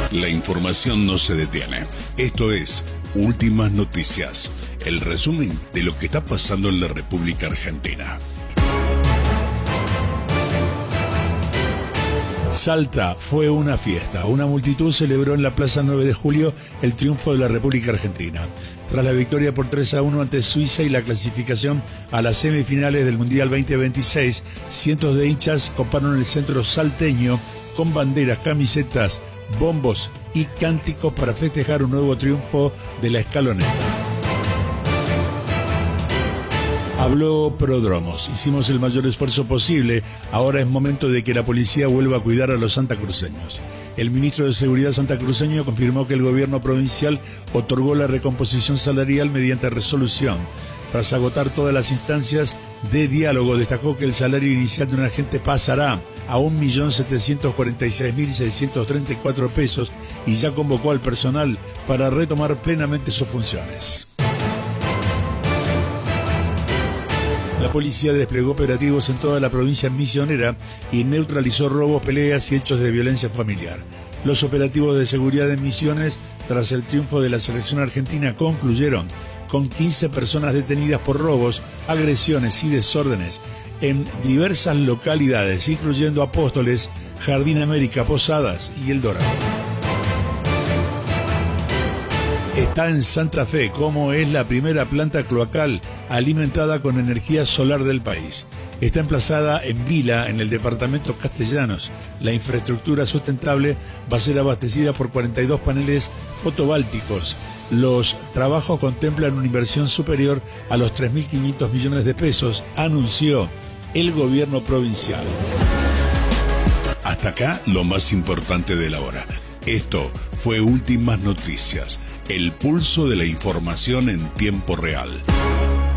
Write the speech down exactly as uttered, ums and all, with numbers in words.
La información no se detiene. Esto es Últimas Noticias, el resumen de lo que está pasando en la República Argentina. Salta fue una fiesta. Una multitud celebró en la Plaza nueve de julio el triunfo de la República Argentina. Tras la victoria por tres a uno ante Suiza y la clasificación a las semifinales del Mundial veinte veintiséis, cientos de hinchas coparon el centro salteño con banderas, camisetas, bombos y cánticos para festejar un nuevo triunfo de la escaloneta. Habló Prodromos. Hicimos el mayor esfuerzo posible. Ahora es momento de que la policía vuelva a cuidar a los santacruceños. El ministro de Seguridad santacruceño confirmó que el gobierno provincial otorgó la recomposición salarial mediante resolución. Tras agotar todas las instancias de diálogo, destacó que el salario inicial de un agente pasará a un millón setecientos cuarenta y seis mil seiscientos treinta y cuatro pesos y ya convocó al personal para retomar plenamente sus funciones. La policía desplegó operativos en toda la provincia misionera y neutralizó robos, peleas y hechos de violencia familiar. Los operativos de seguridad en Misiones, tras el triunfo de la selección argentina, concluyeron con quince personas detenidas por robos, agresiones y desórdenes en diversas localidades, incluyendo Apóstoles, Jardín América, Posadas y El Dorado. Está en Santa Fe, como es la primera planta cloacal alimentada con energía solar del país. Está emplazada en Vila, en el departamento Castellanos. La infraestructura sustentable va a ser abastecida por cuarenta y dos paneles fotovoltaicos. Los trabajos contemplan una inversión superior a los tres mil quinientos millones de pesos, anunció el gobierno provincial. Hasta acá lo más importante de la hora. Esto fue Últimas Noticias, el pulso de la información en tiempo real.